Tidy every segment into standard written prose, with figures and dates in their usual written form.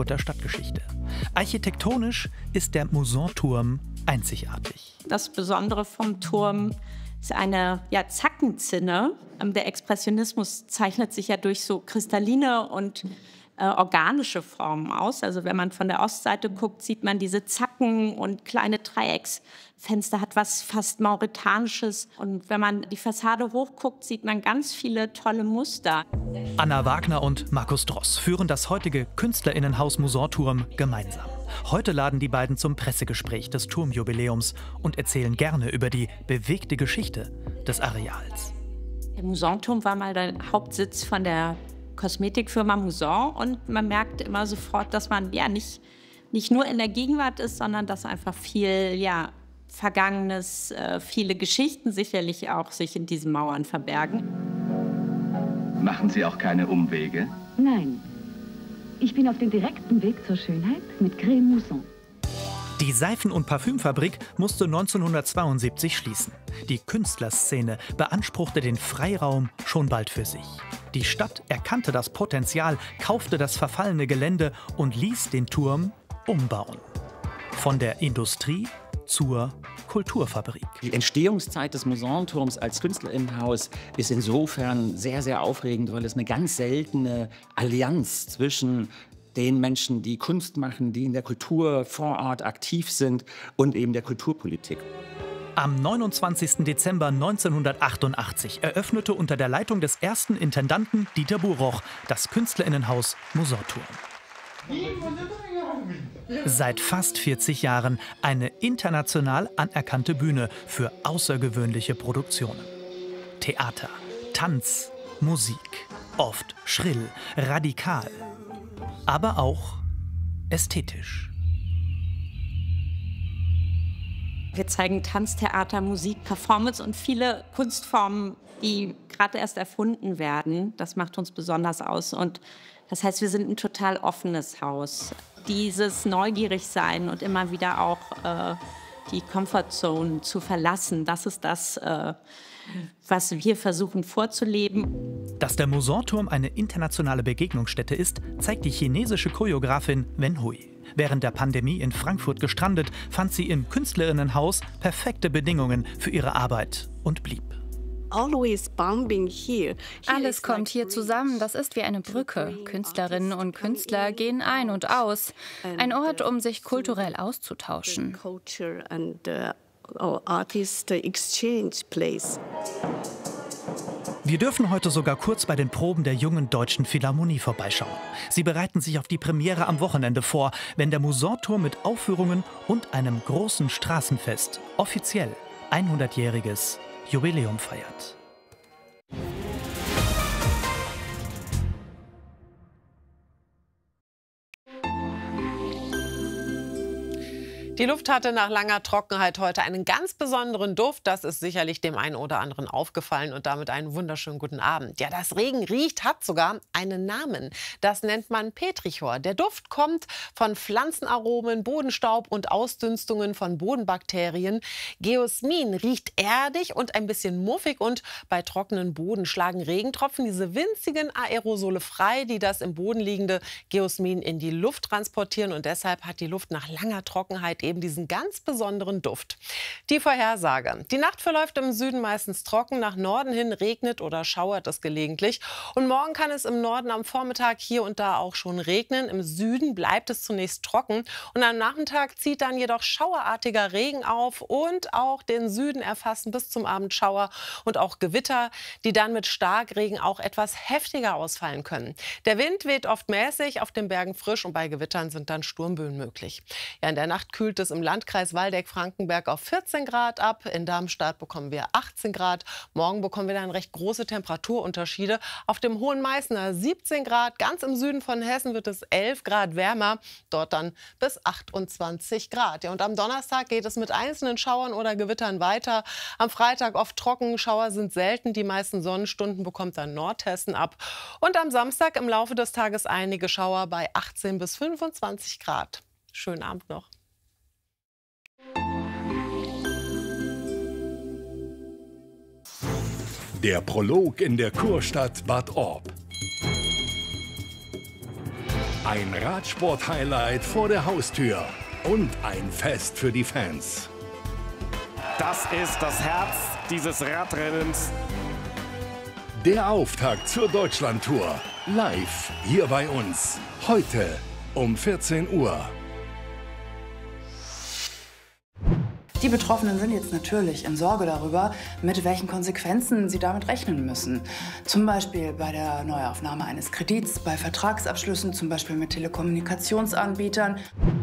Frankfurter Stadtgeschichte. Architektonisch ist der Mousson-Turm einzigartig. Das Besondere vom Turm ist eine Zackenzinne. Der Expressionismus zeichnet sich ja durch so kristalline und organische Formen aus. Also wenn man von der Ostseite guckt, sieht man diese Zacken und kleine Dreiecksfenster, hat was fast Mauretanisches. Und wenn man die Fassade hochguckt, sieht man ganz viele tolle Muster. Anna Wagner und Markus Dross führen das heutige KünstlerInnenhaus Mousson-Turm gemeinsam. Heute laden die beiden zum Pressegespräch des Turmjubiläums und erzählen gerne über die bewegte Geschichte des Areals. Der Mousson-Turm war mal der Hauptsitz von der Kosmetikfirma Mousson und man merkt immer sofort, dass man nicht nur in der Gegenwart ist, sondern dass einfach viel Vergangenes, viele Geschichten sicherlich auch sich in diesen Mauern verbergen. Machen Sie auch keine Umwege? Nein, ich bin auf dem direkten Weg zur Schönheit mit Creme Mousson. Die Seifen- und Parfümfabrik musste 1972 schließen. Die Künstlerszene beanspruchte den Freiraum schon bald für sich. Die Stadt erkannte das Potenzial, kaufte das verfallene Gelände und ließ den Turm umbauen. Von der Industrie zur Kulturfabrik. Die Entstehungszeit des Mousson-Turms als Künstlerinnenhaus ist insofern sehr, sehr aufregend, weil es eine ganz seltene Allianz zwischen den Menschen, die Kunst machen, die in der Kultur vor Ort aktiv sind und eben der Kulturpolitik. Am 29. Dezember 1988 eröffnete unter der Leitung des ersten Intendanten Dieter Buroch das Künstlerinnenhaus Mousson-Turm. Seit fast 40 Jahren eine international anerkannte Bühne für außergewöhnliche Produktionen. Theater, Tanz, Musik, oft schrill, radikal, aber auch ästhetisch. Wir zeigen Tanz, Theater, Musik, Performance und viele Kunstformen, die gerade erst erfunden werden. Das macht uns besonders aus. Und das heißt, wir sind ein total offenes Haus. Dieses Neugierigsein und immer wieder auch die Comfortzone zu verlassen, das ist das, was wir versuchen vorzuleben. Dass der Mousson-Turm eine internationale Begegnungsstätte ist, zeigt die chinesische Choreografin Wen Hui. Während der Pandemie in Frankfurt gestrandet, fand sie im Künstlerinnenhaus perfekte Bedingungen für ihre Arbeit und blieb. Alles kommt hier zusammen, das ist wie eine Brücke. Künstlerinnen und Künstler gehen ein und aus. Ein Ort, um sich kulturell auszutauschen. Wir dürfen heute sogar kurz bei den Proben der Jungen Deutschen Philharmonie vorbeischauen. Sie bereiten sich auf die Premiere am Wochenende vor, wenn der Mousson-Turm mit Aufführungen und einem großen Straßenfest offiziell 100-jähriges Jubiläum feiert. Die Luft hatte nach langer Trockenheit heute einen ganz besonderen Duft. Das ist sicherlich dem einen oder anderen aufgefallen und damit einen wunderschönen guten Abend. Ja, das Regen riecht, hat sogar einen Namen. Das nennt man Petrichor. Der Duft kommt von Pflanzenaromen, Bodenstaub und Ausdünstungen von Bodenbakterien. Geosmin riecht erdig und ein bisschen muffig und bei trockenen Boden schlagen Regentropfen diese winzigen Aerosole frei, die das im Boden liegende Geosmin in die Luft transportieren und deshalb hat die Luft nach langer Trockenheit eben diesen ganz besonderen Duft. Die Vorhersage. Die Nacht verläuft im Süden meistens trocken, nach Norden hin regnet oder schauert es gelegentlich. Und morgen kann es im Norden am Vormittag hier und da auch schon regnen. Im Süden bleibt es zunächst trocken und am Nachmittag zieht dann jedoch schauerartiger Regen auf und auch den Süden erfassen bis zum Abend Schauer und auch Gewitter, die dann mit Starkregen auch etwas heftiger ausfallen können. Der Wind weht oft mäßig, auf den Bergen frisch und bei Gewittern sind dann Sturmböen möglich. Ja, in der Nacht kühlt es im Landkreis Waldeck-Frankenberg auf 14 Grad ab. In Darmstadt bekommen wir 18 Grad. Morgen bekommen wir dann recht große Temperaturunterschiede. Auf dem Hohen Meißner 17 Grad. Ganz im Süden von Hessen wird es 11 Grad wärmer. Dort dann bis 28 Grad. Ja, und am Donnerstag geht es mit einzelnen Schauern oder Gewittern weiter. Am Freitag oft trocken. Schauer sind selten. Die meisten Sonnenstunden bekommt dann Nordhessen ab. Und am Samstag im Laufe des Tages einige Schauer bei 18 bis 25 Grad. Schönen Abend noch. Der Prolog in der Kurstadt Bad Orb. Ein Radsport-Highlight vor der Haustür und ein Fest für die Fans. Das ist das Herz dieses Radrennens. Der Auftakt zur Deutschlandtour. Live hier bei uns. Heute um 14 Uhr. Die Betroffenen sind jetzt natürlich in Sorge darüber, mit welchen Konsequenzen sie damit rechnen müssen. Zum Beispiel bei der Neuaufnahme eines Kredits, bei Vertragsabschlüssen, zum Beispiel mit Telekommunikationsanbietern.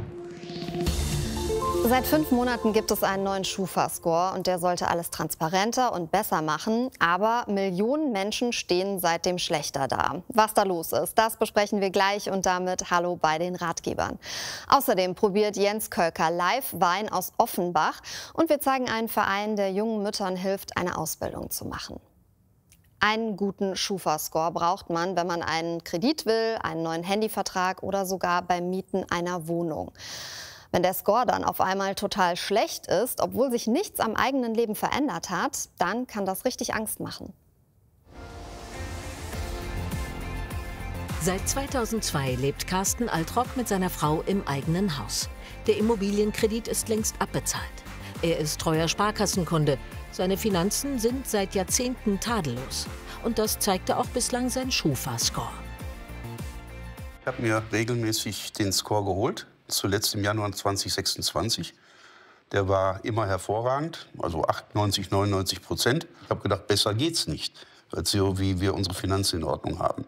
Seit 5 Monaten gibt es einen neuen Schufa-Score und der sollte alles transparenter und besser machen. Aber Millionen Menschen stehen seitdem schlechter da. Was da los ist, das besprechen wir gleich und damit hallo bei den Ratgebern. Außerdem probiert Jens Kölker live Wein aus Offenbach und wir zeigen einen Verein, der jungen Müttern hilft, eine Ausbildung zu machen. Einen guten Schufa-Score braucht man, wenn man einen Kredit will, einen neuen Handyvertrag oder sogar beim Mieten einer Wohnung. Wenn der Score dann auf einmal total schlecht ist, obwohl sich nichts am eigenen Leben verändert hat, dann kann das richtig Angst machen. Seit 2002 lebt Carsten Altrock mit seiner Frau im eigenen Haus. Der Immobilienkredit ist längst abbezahlt. Er ist treuer Sparkassenkunde. Seine Finanzen sind seit Jahrzehnten tadellos. Und das zeigte auch bislang sein Schufa-Score. Ich habe mir regelmäßig den Score geholt. Zuletzt im Januar 2026. Der war immer hervorragend, also 98, 99%. Ich habe gedacht, besser geht's nicht, als so wie wir unsere Finanzen in Ordnung haben.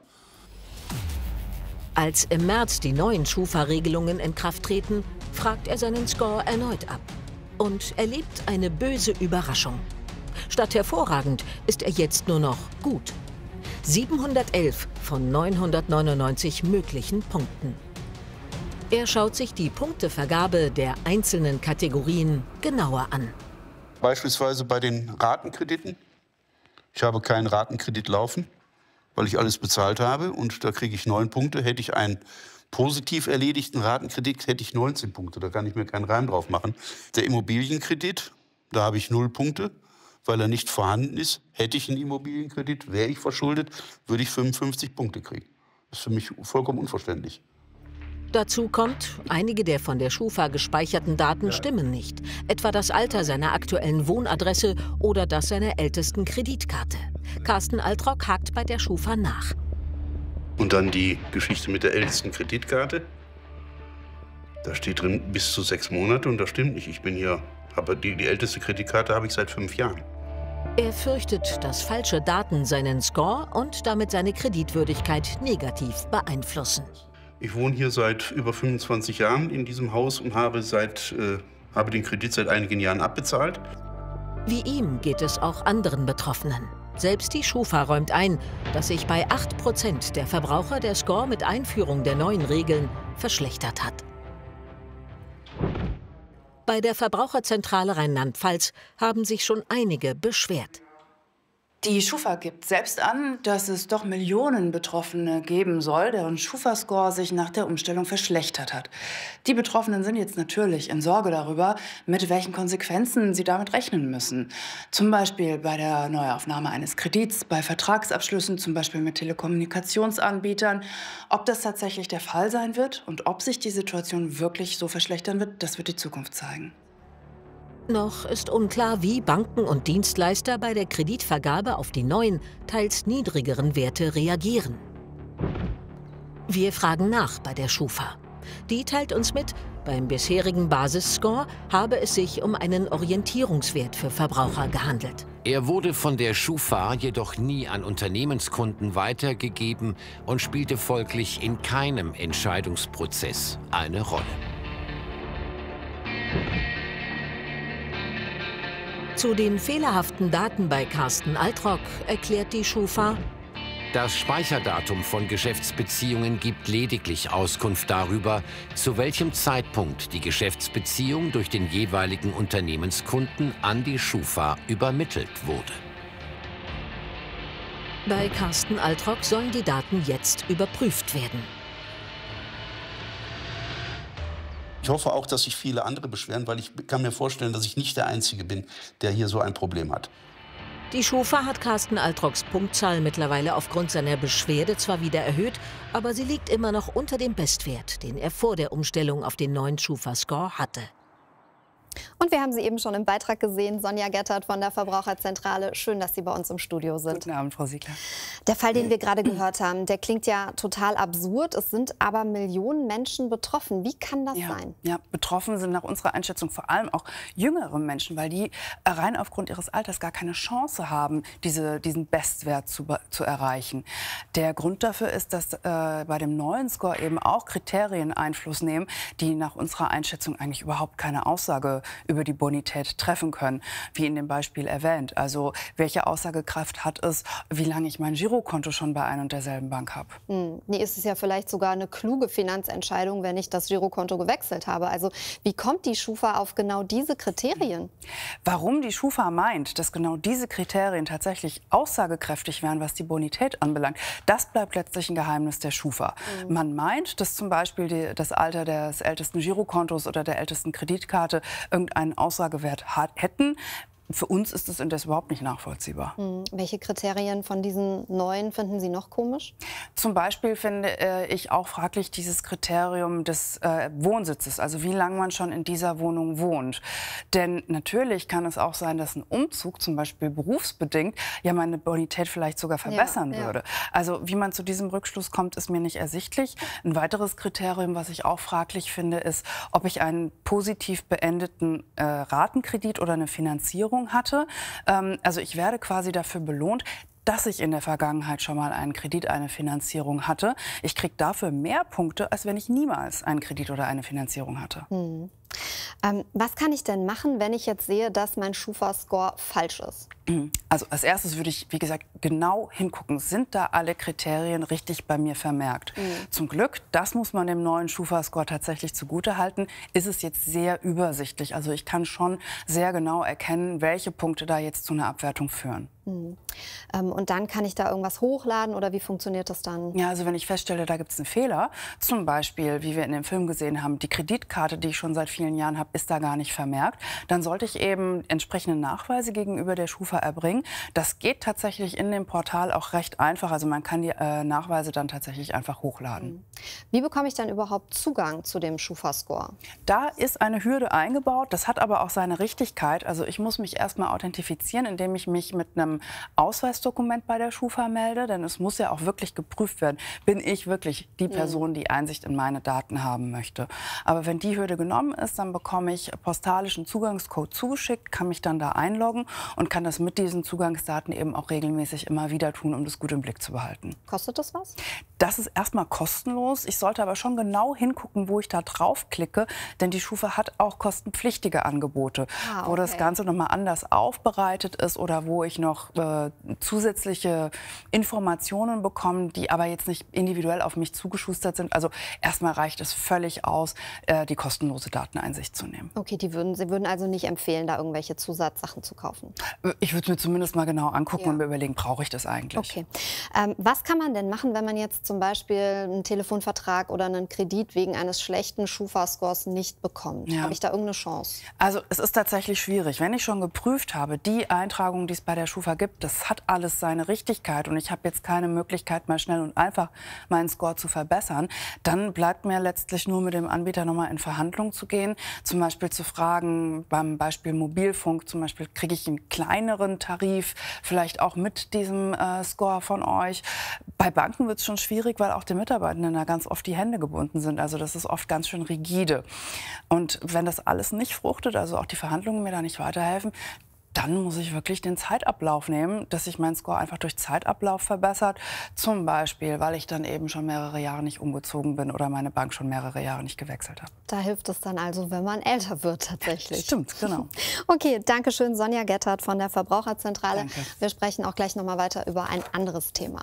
Als im März die neuen Schufa-Regelungen in Kraft treten, fragt er seinen Score erneut ab und erlebt eine böse Überraschung. Statt hervorragend ist er jetzt nur noch gut. 711 von 999 möglichen Punkten. Er schaut sich die Punktevergabe der einzelnen Kategorien genauer an. Beispielsweise bei den Ratenkrediten. Ich habe keinen Ratenkredit laufen, weil ich alles bezahlt habe. Und da kriege ich 9 Punkte. Hätte ich einen positiv erledigten Ratenkredit, hätte ich 19 Punkte. Da kann ich mir keinen Reim drauf machen. Der Immobilienkredit, da habe ich 0 Punkte, weil er nicht vorhanden ist. Hätte ich einen Immobilienkredit, wäre ich verschuldet, würde ich 55 Punkte kriegen. Das ist für mich vollkommen unverständlich. Dazu kommt, einige der von der Schufa gespeicherten Daten stimmen nicht. Etwa das Alter seiner aktuellen Wohnadresse oder das seiner ältesten Kreditkarte. Carsten Altrock hakt bei der Schufa nach. Und dann die Geschichte mit der ältesten Kreditkarte. Da steht drin bis zu 6 Monate und das stimmt nicht. Ich bin hier, aber die älteste Kreditkarte habe ich seit 5 Jahren. Er fürchtet, dass falsche Daten seinen Score und damit seine Kreditwürdigkeit negativ beeinflussen. Ich wohne hier seit über 25 Jahren in diesem Haus und habe den Kredit seit einigen Jahren abbezahlt. Wie ihm geht es auch anderen Betroffenen. Selbst die Schufa räumt ein, dass sich bei 8% der Verbraucher der Score mit Einführung der neuen Regeln verschlechtert hat. Bei der Verbraucherzentrale Rheinland-Pfalz haben sich schon einige beschwert. Die Schufa gibt selbst an, dass es doch Millionen Betroffene geben soll, deren Schufa-Score sich nach der Umstellung verschlechtert hat. Die Betroffenen sind jetzt natürlich in Sorge darüber, mit welchen Konsequenzen sie damit rechnen müssen. Zum Beispiel bei der Neuaufnahme eines Kredits, bei Vertragsabschlüssen, zum Beispiel mit Telekommunikationsanbietern. Ob das tatsächlich der Fall sein wird und ob sich die Situation wirklich so verschlechtern wird, das wird die Zukunft zeigen. Noch ist unklar, wie Banken und Dienstleister bei der Kreditvergabe auf die neuen, teils niedrigeren Werte reagieren. Wir fragen nach bei der Schufa. Die teilt uns mit, beim bisherigen Basisscore habe es sich um einen Orientierungswert für Verbraucher gehandelt. Er wurde von der Schufa jedoch nie an Unternehmenskunden weitergegeben und spielte folglich in keinem Entscheidungsprozess eine Rolle. Zu den fehlerhaften Daten bei Carsten Altrock erklärt die Schufa: Das Speicherdatum von Geschäftsbeziehungen gibt lediglich Auskunft darüber, zu welchem Zeitpunkt die Geschäftsbeziehung durch den jeweiligen Unternehmenskunden an die Schufa übermittelt wurde. Bei Carsten Altrock sollen die Daten jetzt überprüft werden. Ich hoffe auch, dass sich viele andere beschweren, weil ich kann mir vorstellen, dass ich nicht der Einzige bin, der hier so ein Problem hat. Die Schufa hat Carsten Altrox Punktzahl mittlerweile aufgrund seiner Beschwerde zwar wieder erhöht, aber sie liegt immer noch unter dem Bestwert, den er vor der Umstellung auf den neuen Schufa-Score hatte. Und wir haben Sie eben schon im Beitrag gesehen, Sonja Gettert von der Verbraucherzentrale. Schön, dass Sie bei uns im Studio sind. Guten Abend, Frau Siegler. Der Fall, den wir gerade gehört haben, der klingt ja total absurd. Es sind aber Millionen Menschen betroffen. Wie kann das sein? Ja, betroffen sind nach unserer Einschätzung vor allem auch jüngere Menschen, weil die rein aufgrund ihres Alters gar keine Chance haben, diesen Bestwert zu erreichen. Der Grund dafür ist, dass bei dem neuen Score eben auch Kriterien Einfluss nehmen, die nach unserer Einschätzung eigentlich überhaupt keine Aussage über die Bonität treffen können, wie in dem Beispiel erwähnt. Also welche Aussagekraft hat es, wie lange ich mein Girokonto schon bei ein und derselben Bank habe? Nee, ist es ja vielleicht sogar eine kluge Finanzentscheidung, wenn ich das Girokonto gewechselt habe. Also wie kommt die Schufa auf genau diese Kriterien? Warum die Schufa meint, dass genau diese Kriterien tatsächlich aussagekräftig wären, was die Bonität anbelangt, das bleibt letztlich ein Geheimnis der Schufa. Man meint, dass zum Beispiel das Alter des ältesten Girokontos oder der ältesten Kreditkarte irgendeinen Aussagewert hätten. Für uns ist es indes überhaupt nicht nachvollziehbar. Welche Kriterien von diesen neuen finden Sie noch komisch? Zum Beispiel finde ich auch fraglich dieses Kriterium des Wohnsitzes, also wie lange man schon in dieser Wohnung wohnt. Denn natürlich kann es auch sein, dass ein Umzug, zum Beispiel berufsbedingt, ja meine Bonität vielleicht sogar verbessern würde. Also wie man zu diesem Rückschluss kommt, ist mir nicht ersichtlich. Ein weiteres Kriterium, was ich auch fraglich finde, ist, ob ich einen positiv beendeten Ratenkredit oder eine Finanzierung hatte. Also ich werde quasi dafür belohnt, dass ich in der Vergangenheit schon mal einen Kredit, eine Finanzierung hatte. Ich kriege dafür mehr Punkte, als wenn ich niemals einen Kredit oder eine Finanzierung hatte. Was kann ich denn machen, wenn ich jetzt sehe, dass mein Schufa-Score falsch ist? Also als erstes würde ich, wie gesagt, genau hingucken. Sind da alle Kriterien richtig bei mir vermerkt? Zum Glück, das muss man dem neuen Schufa-Score tatsächlich zugutehalten, ist es jetzt sehr übersichtlich. Also ich kann schon sehr genau erkennen, welche Punkte da jetzt zu einer Abwertung führen. Und dann kann ich da irgendwas hochladen oder wie funktioniert das dann? Ja, also wenn ich feststelle, da gibt es einen Fehler, zum Beispiel, wie wir in dem Film gesehen haben, die Kreditkarte, die ich schon seit vielen Jahren habe, ist da gar nicht vermerkt, dann sollte ich eben entsprechende Nachweise gegenüber der Schufa erbringen. Das geht tatsächlich in dem Portal auch recht einfach, also man kann die Nachweise dann tatsächlich einfach hochladen. Wie bekomme ich dann überhaupt Zugang zu dem Schufa-Score? Da ist eine Hürde eingebaut, das hat aber auch seine Richtigkeit. Also ich muss mich erstmal authentifizieren, indem ich mich mit einem Ausweisdokument bei der Schufa melde, denn es muss ja auch wirklich geprüft werden, bin ich wirklich die Person, die Einsicht in meine Daten haben möchte. Aber wenn die Hürde genommen ist, dann bekomme ich postalischen Zugangscode zugeschickt, kann mich dann da einloggen und kann das mit diesen Zugangsdaten eben auch regelmäßig immer wieder tun, um das gut im Blick zu behalten. Kostet das was? Das ist erstmal kostenlos. Ich sollte aber schon genau hingucken, wo ich da draufklicke, denn die Schufa hat auch kostenpflichtige Angebote, wo das Ganze nochmal anders aufbereitet ist oder wo ich noch zusätzliche Informationen bekomme, die aber jetzt nicht individuell auf mich zugeschustert sind. Also erstmal reicht es völlig aus, die kostenlose Dateneinsicht zu nehmen. Okay, Sie würden also nicht empfehlen, da irgendwelche Zusatzsachen zu kaufen? Ich würde es mir zumindest mal genau angucken und mir überlegen, brauche ich das eigentlich? Okay. Was kann man denn machen, wenn man jetzt zum Beispiel einen Telefonvertrag oder einen Kredit wegen eines schlechten Schufa-Scores nicht bekommt? Habe ich da irgendeine Chance? Also es ist tatsächlich schwierig. Wenn ich schon geprüft habe, die Eintragung, die es bei der Schufa gibt, das hat alles seine Richtigkeit und ich habe jetzt keine Möglichkeit, mal schnell und einfach meinen Score zu verbessern, dann bleibt mir letztlich nur mit dem Anbieter nochmal in Verhandlung zu gehen. Zum Beispiel zu fragen, beim Beispiel Mobilfunk, zum Beispiel kriege ich einen kleineren Tarif, vielleicht auch mit diesem Score von euch. Bei Banken wird es schon schwierig, weil auch die Mitarbeitenden da ganz oft die Hände gebunden sind. Also das ist oft ganz schön rigide. Und wenn das alles nicht fruchtet, also auch die Verhandlungen mir da nicht weiterhelfen, dann muss ich wirklich den Zeitablauf nehmen, dass sich mein Score einfach durch Zeitablauf verbessert. Zum Beispiel, weil ich dann eben schon mehrere Jahre nicht umgezogen bin oder meine Bank schon mehrere Jahre nicht gewechselt hat. Da hilft es dann also, wenn man älter wird tatsächlich. Stimmt, genau. Okay, danke schön, Sonja Gettert von der Verbraucherzentrale. Danke. Wir sprechen auch gleich noch mal weiter über ein anderes Thema.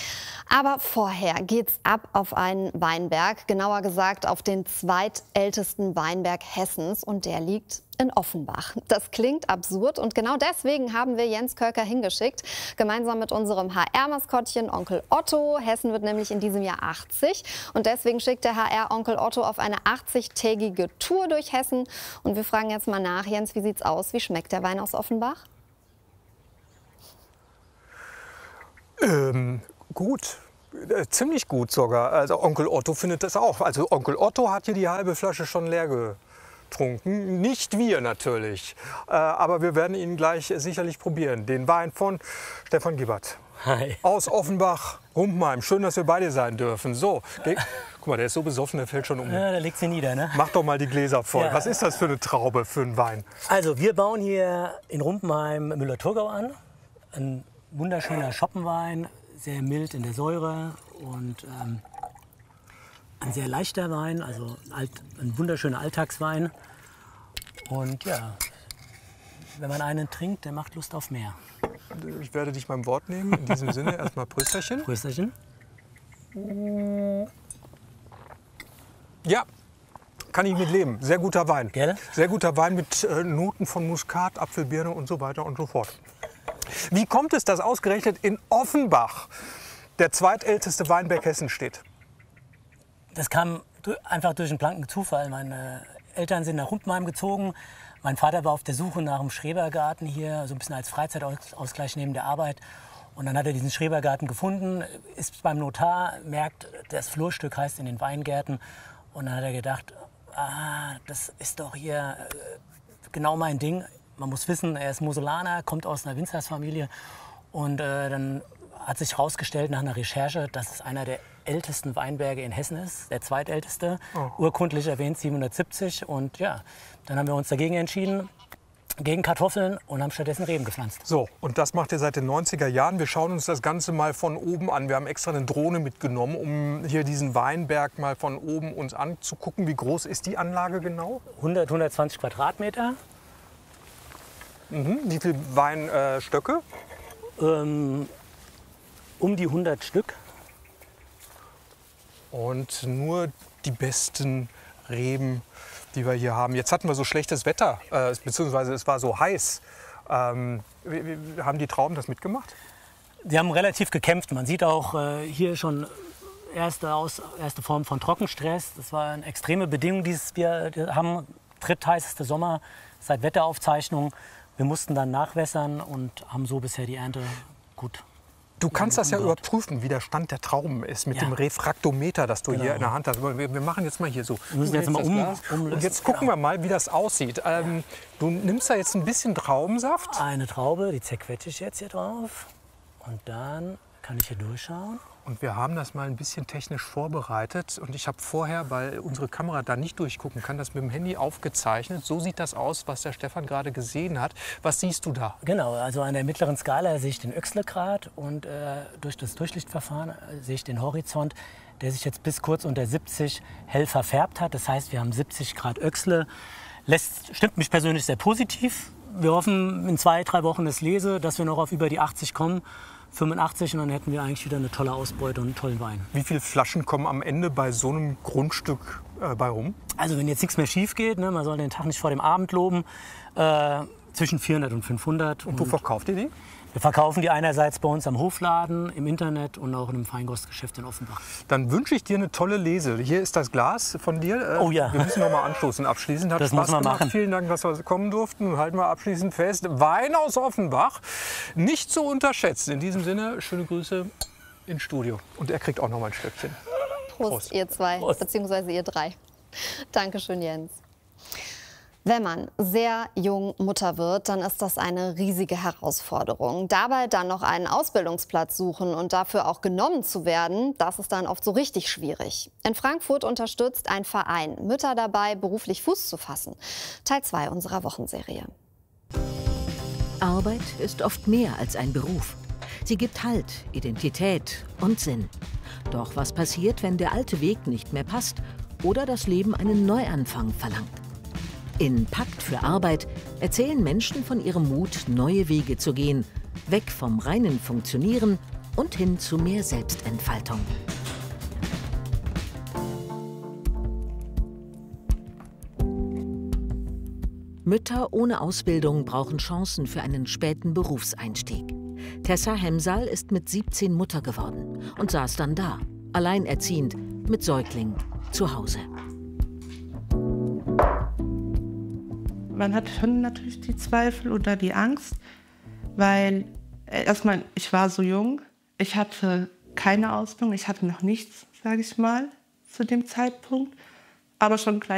Aber vorher geht's ab auf einen Weinberg, genauer gesagt auf den zweitältesten Weinberg Hessens und der liegt in Offenbach. Das klingt absurd und genau deswegen haben wir Jens Kölker hingeschickt, gemeinsam mit unserem HR-Maskottchen Onkel Otto. Hessen wird nämlich in diesem Jahr 80 und deswegen schickt der HR-Onkel Otto auf eine 80-tägige Tour durch Hessen. Und wir fragen jetzt mal nach, Jens, wie sieht's aus? Wie schmeckt der Wein aus Offenbach? Gut. Ziemlich gut sogar. Also Onkel Otto findet das auch. Also Onkel Otto hat hier die halbe Flasche schon leer getrunken. Nicht wir natürlich. Aber wir werden ihn gleich sicherlich probieren. Den Wein von Stefan Gibbert. Hi. Aus Offenbach, Rumpenheim. Schön, dass wir bei dir sein dürfen. So, guck mal, der ist so besoffen, der fällt schon um. Ja, der legt sie nieder, ne? Mach doch mal die Gläser voll. Ja. Was ist das für eine Traube, für einen Wein? Also, wir bauen hier in Rumpenheim Müller-Thurgau an. Ein wunderschöner Schoppenwein, sehr mild in der Säure und ein sehr leichter Wein, also ein wunderschöner Alltagswein. Und ja, wenn man einen trinkt, der macht Lust auf mehr. Ich werde dich beim Wort nehmen. In diesem Sinne erstmal Prösterchen. Prösterchen. Ja, kann ich mit leben. Sehr guter Wein. Gell? Sehr guter Wein mit Noten von Muskat, Apfelbirne und so weiter und so fort. Wie kommt es, dass ausgerechnet in Offenbach der zweitälteste Weinberg Hessen steht? Das kam einfach durch einen blanken Zufall. Meine Eltern sind nach Rumpenheim gezogen. Mein Vater war auf der Suche nach einem Schrebergarten hier, so ein bisschen als Freizeitausgleich neben der Arbeit. Und dann hat er diesen Schrebergarten gefunden, ist beim Notar, merkt, das Flurstück heißt in den Weingärten. Und dann hat er gedacht, das ist doch hier genau mein Ding. Man muss wissen, er ist Moselaner, kommt aus einer Winzersfamilie. Und dann hat sich herausgestellt nach einer Recherche, dass es einer der ältesten Weinberge in Hessen ist, der zweitälteste, urkundlich erwähnt 770. Und ja, dann haben wir uns dagegen entschieden, gegen Kartoffeln, und haben stattdessen Reben gepflanzt. So, und das macht ihr seit den 90er Jahren. Wir schauen uns das Ganze mal von oben an. Wir haben extra eine Drohne mitgenommen, um hier diesen Weinberg mal von oben uns anzugucken. Wie groß ist die Anlage genau? 120 Quadratmeter. Mhm. Wie viele Weinstöcke? Um die 100 Stück. Und nur die besten Reben, die wir hier haben. Jetzt hatten wir so schlechtes Wetter, beziehungsweise es war so heiß. Haben die Trauben das mitgemacht? Sie haben relativ gekämpft. Man sieht auch hier schon erste Form von Trockenstress. Das war eine extreme Bedingung, die wir haben. Drittheißeste Sommer seit Wetteraufzeichnung. Wir mussten dann nachwässern und haben so bisher die Ernte gut. Du kannst das ja überprüfen, wie der Stand der Trauben ist mit dem Refraktometer, das du hier in der Hand hast. Wir machen jetzt mal hier so. Wir müssen jetzt mal und jetzt gucken wir mal, wie das aussieht. Du nimmst da jetzt ein bisschen Traubensaft. Eine Traube, die zerquetsche ich jetzt hier drauf. Und dann kann ich hier durchschauen. Und wir haben das mal ein bisschen technisch vorbereitet. Und ich habe vorher, weil unsere Kamera da nicht durchgucken kann, das mit dem Handy aufgezeichnet. So sieht das aus, was der Stefan gerade gesehen hat. Was siehst du da? Genau, also an der mittleren Skala sehe ich den Oechsle-Grad und durch das Durchlichtverfahren sehe ich den Horizont, der sich jetzt bis kurz unter 70 hell verfärbt hat. Das heißt, wir haben 70 Grad Oechsle. Stimmt mich persönlich sehr positiv. Wir hoffen in 2-3 Wochen das Lese, dass wir noch auf über die 80 kommen. 85, und dann hätten wir eigentlich wieder eine tolle Ausbeute und einen tollen Wein. Wie viele Flaschen kommen am Ende bei so einem Grundstück bei rum? Also wenn jetzt nichts mehr schief geht, ne, man soll den Tag nicht vor dem Abend loben, zwischen 400 und 500. Und wo verkauft ihr die? Wir verkaufen die einerseits bei uns am Hofladen, im Internet und auch in einem Feinkostgeschäft in Offenbach. Dann wünsche ich dir eine tolle Lese. Hier ist das Glas von dir. Oh ja. Wir müssen noch mal anstoßen, abschließend. Hat das Spaß muss man gemacht. machen. Vielen Dank, dass wir kommen durften. Halten wir abschließend fest. Wein aus Offenbach, nicht zu unterschätzen. In diesem Sinne, schöne Grüße ins Studio. Und er kriegt auch noch mal ein Stöckchen. Prost, ihr zwei, beziehungsweise ihr drei. Dankeschön, Jens. Wenn man sehr jung Mutter wird, dann ist das eine riesige Herausforderung. Dabei dann noch einen Ausbildungsplatz suchen und dafür auch genommen zu werden, das ist dann oft so richtig schwierig. In Frankfurt unterstützt ein Verein Mütter dabei, beruflich Fuß zu fassen. Teil 2 unserer Wochenserie. Arbeit ist oft mehr als ein Beruf. Sie gibt Halt, Identität und Sinn. Doch was passiert, wenn der alte Weg nicht mehr passt oder das Leben einen Neuanfang verlangt? In Pakt für Arbeit erzählen Menschen von ihrem Mut, neue Wege zu gehen, weg vom reinen Funktionieren und hin zu mehr Selbstentfaltung. Mütter ohne Ausbildung brauchen Chancen für einen späten Berufseinstieg. Tessa Hemsal ist mit 17 Mutter geworden und saß dann da, alleinerziehend, mit Säugling, zu Hause. Man hat schon natürlich die Zweifel oder die Angst, weil erstmal, ich war so jung, Ich hatte keine Ausbildung, ich hatte noch nichts, sage ich mal, zu dem Zeitpunkt. Aber schon gleich